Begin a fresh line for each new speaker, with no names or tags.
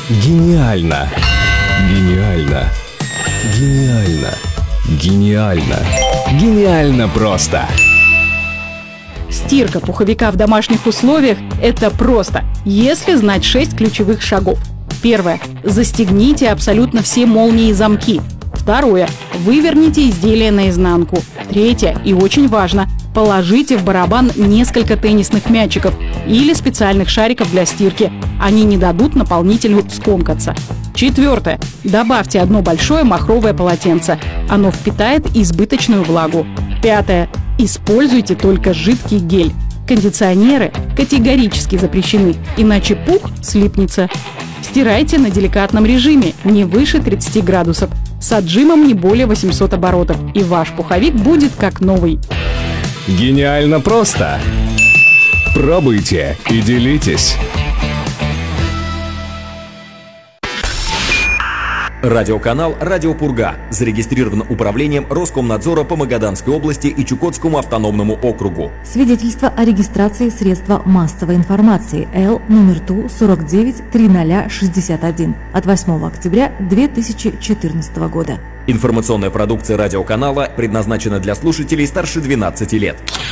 Гениально! Гениально! Гениально! Гениально! Гениально просто!
Стирка пуховика в домашних условиях – это просто, если знать 6 ключевых шагов. Первое. Застегните абсолютно все молнии и замки. Второе. Выверните изделие наизнанку. Третье. И очень важно. Положите в барабан несколько теннисных мячиков или специальных шариков для стирки. Они не дадут наполнителю скомкаться. Четвертое. Добавьте одно большое махровое полотенце. Оно впитает избыточную влагу. Пятое. Используйте только жидкий гель. Кондиционеры категорически запрещены, иначе пух слипнется. Стирайте на деликатном режиме, не выше 30 градусов, с отжимом не более 800 оборотов, и ваш пуховик будет как новый.
Гениально просто! Пробуйте и делитесь!
Радиоканал «Радио Пурга» зарегистрирован управлением Роскомнадзора по Магаданской области и Чукотскому автономному округу.
Свидетельство о регистрации средства массовой информации Л номер ТУ 493061 от 8 октября 2014 года.
Информационная продукция радиоканала предназначена для слушателей старше 12 лет.